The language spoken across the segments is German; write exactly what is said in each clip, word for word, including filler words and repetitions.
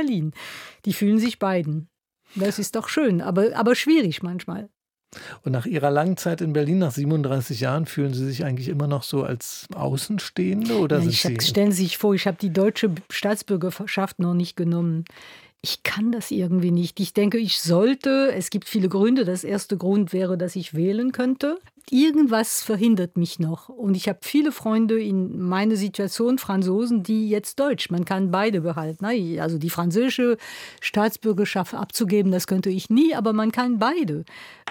Berlin. Die fühlen sich beiden. Das ist doch schön, aber, aber schwierig manchmal. Und nach Ihrer langen Zeit in Berlin, nach siebenunddreißig Jahren, fühlen Sie sich eigentlich immer noch so als Außenstehende? Oder ja, sind ich Sie hab, stellen Sie sich vor, ich habe die deutsche Staatsbürgerschaft noch nicht genommen. Ich kann das irgendwie nicht. Ich denke, ich sollte. Es gibt viele Gründe. Das erste Grund wäre, dass ich wählen könnte. Irgendwas verhindert mich noch. Und ich habe viele Freunde in meiner Situation, Franzosen, die jetzt Deutsch. Man kann beide behalten. Also die französische Staatsbürgerschaft abzugeben, das könnte ich nie, aber man kann beide.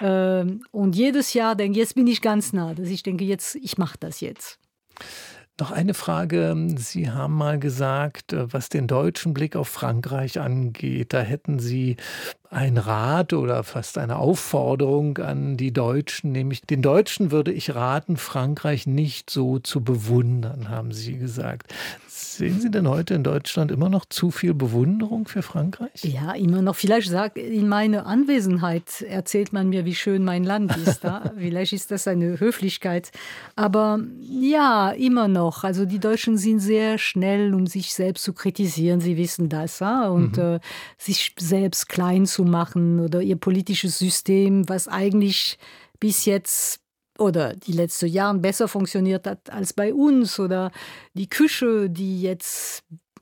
Und jedes Jahr denke ich, jetzt bin ich ganz nah. Dass ich denke, jetzt, ich mache das jetzt. Noch eine Frage. Sie haben mal gesagt, was den deutschen Blick auf Frankreich angeht, da hätten Sie einen Rat oder fast eine Aufforderung an die Deutschen, nämlich den Deutschen würde ich raten, Frankreich nicht so zu bewundern, haben Sie gesagt. Sehen Sie denn heute in Deutschland immer noch zu viel Bewunderung für Frankreich? Ja, immer noch. Vielleicht sagt in meiner Anwesenheit erzählt man mir, wie schön mein Land ist. Da. Vielleicht ist das eine Höflichkeit. Aber ja, immer noch. Also die Deutschen sind sehr schnell, um sich selbst zu kritisieren. Sie wissen das. Ja? Und mhm. äh, sich selbst klein zu machen oder ihr politisches System, was eigentlich bis jetzt oder die letzten Jahre besser funktioniert hat als bei uns oder die Küche, die jetzt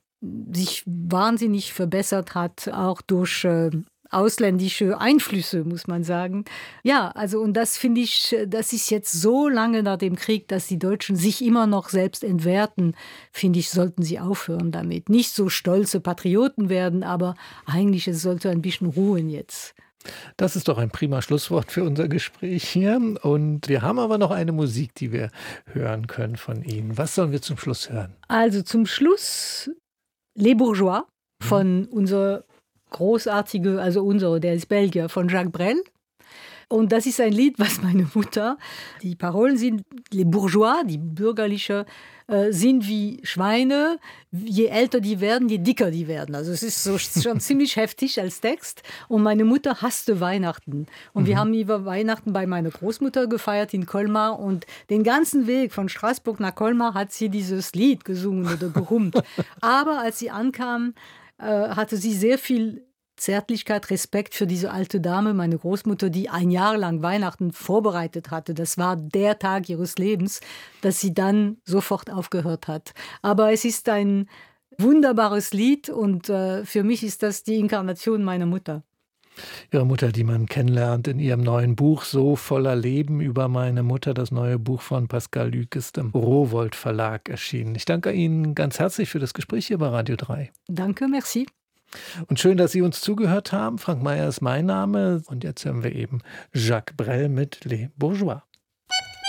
sich wahnsinnig verbessert hat, auch durch äh, ausländische Einflüsse, muss man sagen. Ja, also und das finde ich, das ist jetzt so lange nach dem Krieg, dass die Deutschen sich immer noch selbst entwerten, finde ich, sollten sie aufhören damit. Nicht so stolze Patrioten werden, aber eigentlich es sollte ein bisschen ruhen jetzt. Das ist doch ein prima Schlusswort für unser Gespräch hier. Und wir haben aber noch eine Musik, die wir hören können von Ihnen. Was sollen wir zum Schluss hören? Also zum Schluss Les Bourgeois von mhm. unserer großartige, also unsere, der ist Belgier, von Jacques Brel. Und das ist ein Lied, was meine Mutter, die Parolen sind, les bourgeois, die bürgerliche, äh, sind wie Schweine. Je älter die werden, je dicker die werden. Also es ist so schon ziemlich heftig als Text. Und meine Mutter hasste Weihnachten. Und mhm. wir haben über Weihnachten bei meiner Großmutter gefeiert in Colmar. Und den ganzen Weg von Straßburg nach Colmar hat sie dieses Lied gesungen oder gehummt. Aber als sie ankam, äh, hatte sie sehr viel Zärtlichkeit, Respekt für diese alte Dame, meine Großmutter, die ein Jahr lang Weihnachten vorbereitet hatte. Das war der Tag ihres Lebens, dass sie dann sofort aufgehört hat. Aber es ist ein wunderbares Lied und äh, für mich ist das die Inkarnation meiner Mutter. Ihre Mutter, die man kennenlernt in ihrem neuen Buch So voller Leben über meine Mutter. Das neue Buch von Pascal Luc ist im Rowohlt Verlag erschienen. Ich danke Ihnen ganz herzlich für das Gespräch hier bei Radio drei. Danke, merci. Und schön, dass Sie uns zugehört haben. Frank Meyer ist mein Name. Und jetzt hören wir eben Jacques Brel mit Les Bourgeois.